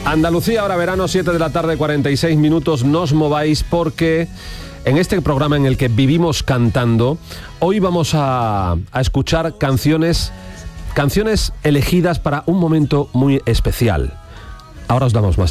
Andalucía, ahora verano, 7 de la tarde, 46 minutos. No os mováis porque en este programa en el que vivimos cantando, hoy vamos a escuchar canciones elegidas para un momento muy especial. Ahora os damos más